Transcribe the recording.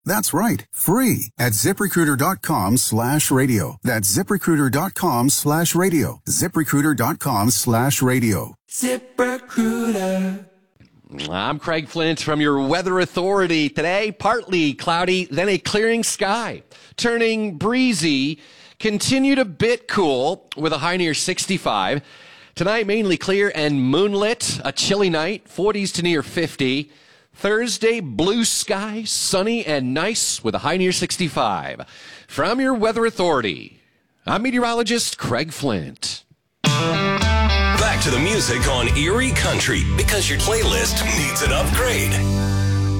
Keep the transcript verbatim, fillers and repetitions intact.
That's right, free at ZipRecruiter.com slash radio. That's ZipRecruiter.com slash radio. ZipRecruiter.com slash radio. ZipRecruiter. I'm Craig Flint from your Weather Authority. Today, partly cloudy, then a clearing sky. Turning breezy, continued a bit cool with a high near sixty-five. Tonight, mainly clear and moonlit. A chilly night, forties to near fifty. Thursday, blue sky, sunny and nice with a high near sixty-five. From your Weather Authority, I'm meteorologist Craig Flint. Back to the music on Erie Country, because your playlist needs an upgrade.